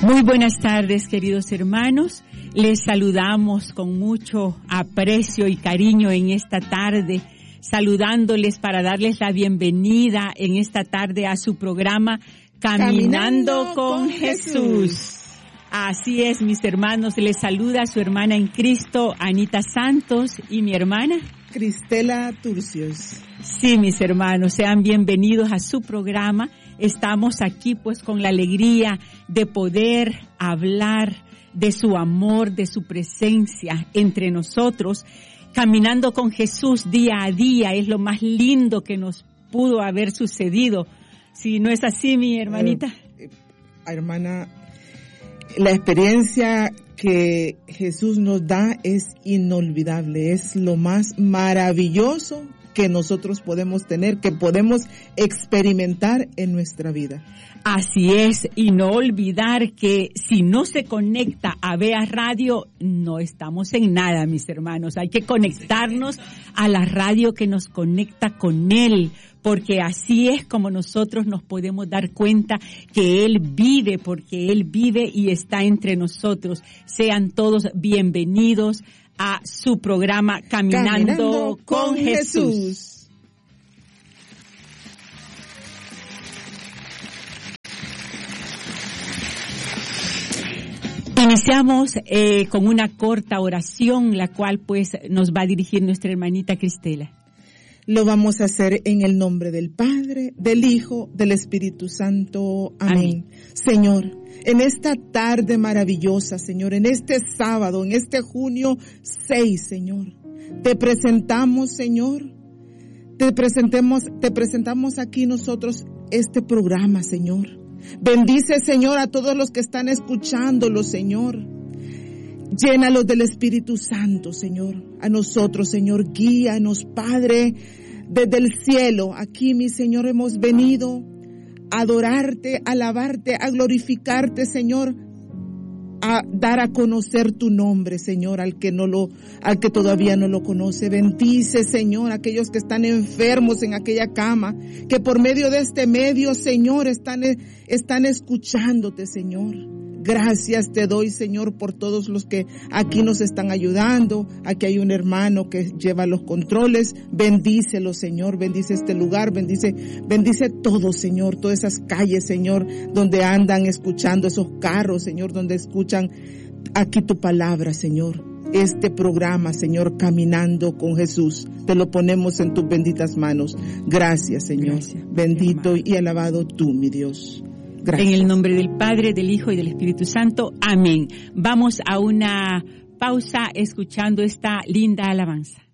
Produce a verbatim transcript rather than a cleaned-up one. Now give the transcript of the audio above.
Muy buenas tardes, queridos hermanos. Les saludamos con mucho aprecio y cariño en esta tarde, saludándoles para darles la bienvenida en esta tarde a su programa Caminando, Caminando con, con Jesús. Jesús. Así es, mis hermanos, les saluda su hermana en Cristo, Anita Santos, y mi hermana Cristela Turcios. Sí, mis hermanos, sean bienvenidos a su programa. Estamos aquí pues con la alegría de poder hablar de su amor, de su presencia entre nosotros. Caminando con Jesús día a día es lo más lindo que nos pudo haber sucedido. Si no es así, mi hermanita. Eh, eh, hermana, la experiencia que Jesús nos da es inolvidable, es lo más maravilloso que nosotros podemos tener, que podemos experimentar en nuestra vida. Así es, y no olvidar que si no se conecta a Vea Radio, no estamos en nada, mis hermanos. Hay que conectarnos a la radio que nos conecta con Él, porque así es como nosotros nos podemos dar cuenta que Él vive, porque Él vive y está entre nosotros. Sean todos bienvenidos a su programa Caminando, Caminando con, con Jesús. Jesús. Iniciamos eh, con una corta oración, la cual pues nos va a dirigir nuestra hermanita Cristela. Lo vamos a hacer en el nombre del Padre, del Hijo, del Espíritu Santo. Amén. Amén. Señor, en esta tarde maravillosa, Señor, en este sábado, en este junio seis, Señor, te presentamos, Señor, te presentemos, te presentamos aquí nosotros este programa, Señor. Bendice, Señor, a todos los que están escuchándolo, Señor. Llénalos del Espíritu Santo, Señor. A nosotros, Señor, guíanos, Padre, desde el cielo. Aquí, mi Señor, hemos venido a adorarte, a alabarte, a glorificarte, Señor, a dar a conocer tu nombre, Señor, al que no lo, al que todavía no lo conoce. Bendice, Señor, a aquellos que están enfermos en aquella cama, que por medio de este medio, Señor, están, están escuchándote, Señor. Gracias te doy, Señor, por todos los que aquí nos están ayudando. Aquí hay un hermano que lleva los controles. Bendícelo, Señor. Bendice este lugar. Bendice, bendice todo, Señor. Todas esas calles, Señor, donde andan escuchando esos carros, Señor, donde escuchan aquí tu palabra, Señor. Este programa, Señor, Caminando con Jesús, te lo ponemos en tus benditas manos. Gracias, Señor. Gracias, bendito y alabado tú, mi Dios. Gracias. En el nombre del Padre, del Hijo y del Espíritu Santo. Amén. Vamos a una pausa escuchando esta linda alabanza.